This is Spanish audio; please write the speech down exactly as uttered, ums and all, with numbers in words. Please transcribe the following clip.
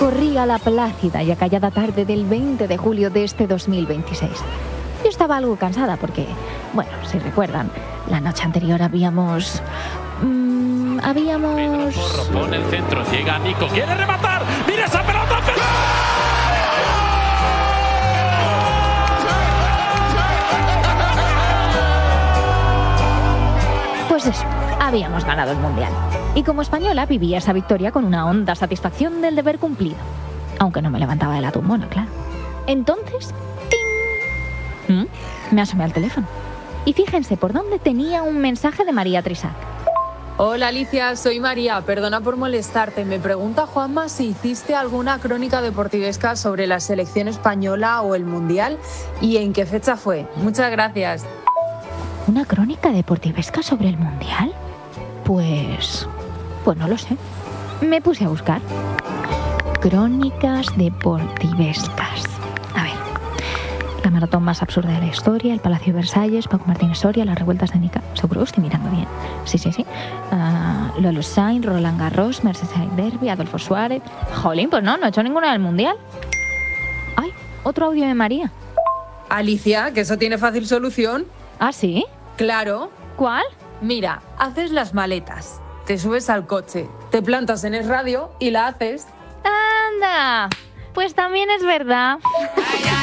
corría la plácida y acallada tarde del veinte de julio de este dos mil veintiséis. Yo estaba algo cansada porque, bueno, si recuerdan, la noche anterior habíamos... Mmm, habíamos... Porro pone el centro, llega Nico, quiere rematar, mira esa pelota. Pues eso, habíamos ganado el Mundial. Y como española vivía esa victoria con una honda satisfacción del deber cumplido. Aunque no me levantaba de la tumbona, claro. Entonces, ¡ting! ¿Mm? Me asomé al teléfono. Y fíjense por dónde tenía un mensaje de María Trisac. Hola Alicia, soy María, perdona por molestarte. Me pregunta Juanma si hiciste alguna crónica deportivesca sobre la selección española o el Mundial y en qué fecha fue. Muchas gracias. ¿Una crónica deportivesca sobre el Mundial? Pues... pues no lo sé. Me puse a buscar. Crónicas deportivescas. A ver. La maratón más absurda de la historia, el Palacio de Versalles, Paco Martínez Soria, las revueltas de Nica. Seguro que estoy mirando bien. Sí, sí, sí. Uh, Lolo Sainz, Roland Garros, Merseyside Derby, Adolfo Suárez... Jolín, pues no, no he hecho ninguna del Mundial. Ay, otro audio de María. Alicia, que eso tiene fácil solución. ¿Ah, sí? Claro. ¿Cuál? Mira, haces las maletas, te subes al coche, te plantas en el radio y la haces. ¡Anda! Pues también es verdad.